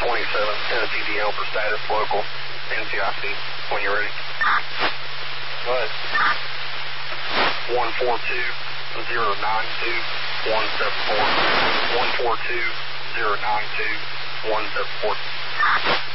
Tennessee DL for status local, NCIC, when you're ready. Go ahead. 142-092-174. 142-092-174.